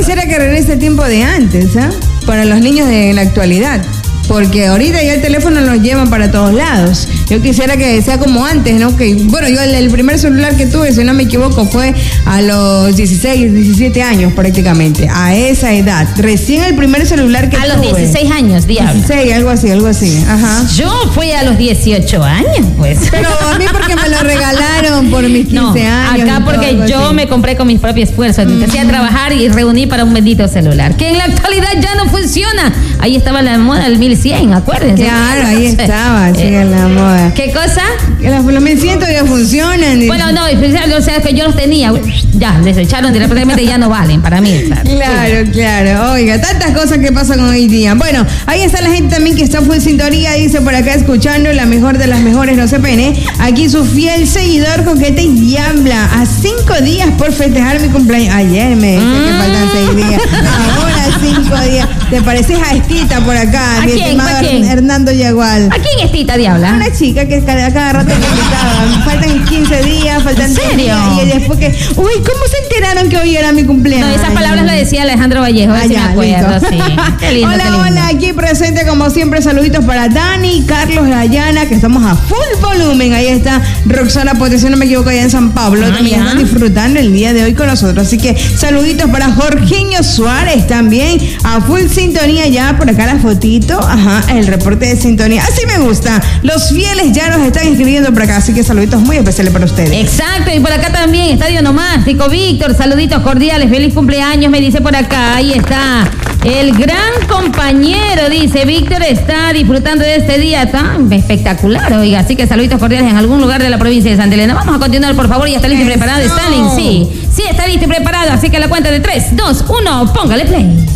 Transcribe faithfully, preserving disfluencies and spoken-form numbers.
quisiera que regrese el tiempo de antes, ¿ah? ¿eh? Para los niños de la actualidad. Porque ahorita ya el teléfono los llevan para todos lados. Yo quisiera que sea como antes, ¿no? Que, bueno, yo el, el primer celular que tuve, si no me equivoco, fue a los dieciséis, diecisiete años prácticamente. A esa edad. Recién el primer celular que tuve. A los dieciséis años, diablo. dieciséis, algo así, algo así. Ajá. Yo fui a los dieciocho años, pues. Pero a mí porque me lo regalaron por mis quince no, años. Acá porque yo así. me compré con mis propios esfuerzos. Mm. Empecé a trabajar y reuní para un bendito celular. Que en la actualidad ya no funciona. Ahí estaba la moda del mil cien, acuérdense. Claro, ahí estaba, sí, eh, en la moda. ¿Qué cosa? Que los, los mil cien todavía funcionan. Bueno, no, o sea, que yo los tenía, ya, desecharon directamente y ya no valen para mí. ¿Sabes? Claro, claro. Oiga, tantas cosas que pasan hoy día. Bueno, ahí está la gente también que está full sintonía, dice por acá escuchando la mejor de las mejores, no se pene. Aquí su fiel seguidor, Coqueta y Diabla, a cinco días por festejar mi cumpleaños. Ayer me dice mm. que faltan seis días. Ahora cinco días. ¿Te pareces a Estita por acá? ¿A mi quién? ¿A quién? Hernando Yagual. ¿A quién Estita, Diabla? Una chica que cada, cada rato criticaba. Faltan quince días, faltan ¿En serio? días. Y después que, uy, ¿cómo se enteraron que hoy era mi cumpleaños? No, esas palabras las decía Alejandro Vallejo, ah, ya, me acuerdo, sí. Qué lindo, hola, qué lindo. Hola, aquí presente como siempre, saluditos para Dani, Carlos, Dayana, que estamos a full volumen. Ahí está Roxana Pote, si no me equivoco, allá en San Pablo. Ah, también ya. Están disfrutando el día de hoy con nosotros. Así que saluditos para Jorginho Suárez también, a full sintonía ya, por acá la fotito, ajá, el reporte de sintonía. Así me gusta. Los fieles ya nos están escribiendo por acá, así que saluditos muy especiales para ustedes. Exacto, y por acá también, Estadio Nomástico, Víctor, saluditos cordiales, feliz cumpleaños, me dice por acá, ahí está. El gran compañero, dice, Víctor está disfrutando de este día tan espectacular, oiga, así que saluditos cordiales en algún lugar de la provincia de Santa Elena. Vamos a continuar, por favor, ya está listo y preparado, Stalin, sí, sí, está listo y preparado, así que a la cuenta de tres, dos, uno, póngale play.